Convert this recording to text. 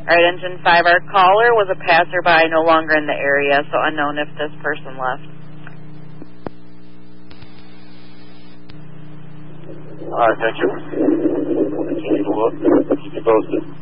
All right, Engine 5, our caller was a passerby no longer in the area, so unknown if this person left. All right, thank you. Continue to look. Keep you posted.